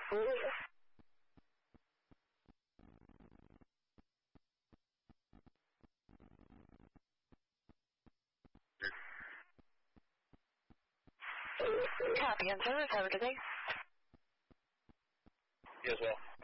Copy, and service, have a good day. You as well.